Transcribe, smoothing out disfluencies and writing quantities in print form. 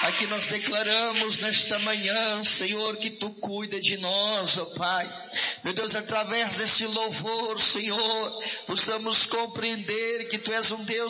Aqui nós declaramos nesta manhã, Senhor, que Tu cuida de nós, ó Pai. Meu Deus, através desse louvor, Senhor, possamos compreender que Tu és um Deus